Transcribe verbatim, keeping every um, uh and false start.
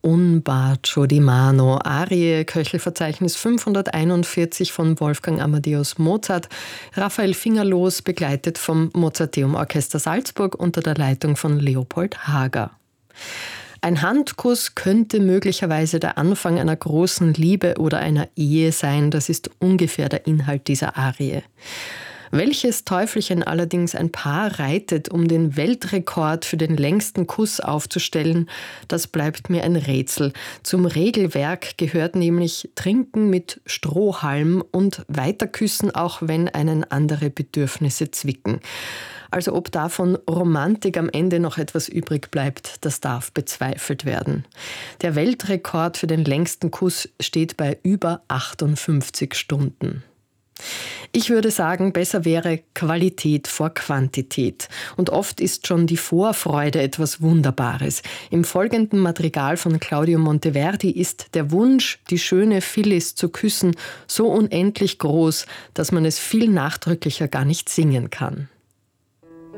Un bacio di mano, Arie, Köchelverzeichnis fünfhunderteinundvierzig von Wolfgang Amadeus Mozart, Raphael Fingerloos, begleitet vom Mozarteum Orchester Salzburg unter der Leitung von Leopold Hager. Ein Handkuss könnte möglicherweise der Anfang einer großen Liebe oder einer Ehe sein, das ist ungefähr der Inhalt dieser Arie. Welches Teufelchen allerdings ein Paar reitet, um den Weltrekord für den längsten Kuss aufzustellen, das bleibt mir ein Rätsel. Zum Regelwerk gehört nämlich Trinken mit Strohhalm und Weiterküssen, auch wenn einen andere Bedürfnisse zwicken. Also ob davon Romantik am Ende noch etwas übrig bleibt, das darf bezweifelt werden. Der Weltrekord für den längsten Kuss steht bei über achtundfünfzig Stunden. Ich würde sagen, besser wäre Qualität vor Quantität. Und oft ist schon die Vorfreude etwas Wunderbares. Im folgenden Madrigal von Claudio Monteverdi ist der Wunsch, die schöne Phyllis zu küssen, so unendlich groß, dass man es viel nachdrücklicher gar nicht singen kann.